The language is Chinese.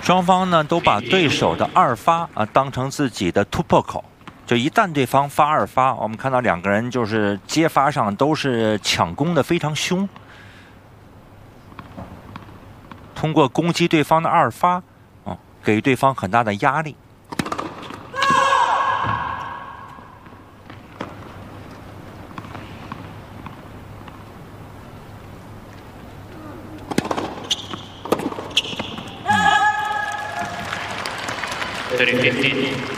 双方呢都把对手的二发当成自己的突破口，就一旦对方发二发，我们看到两个人就是接发上都是抢攻的非常凶，通过攻击对方的二发，给对方很大的压力。 30-15.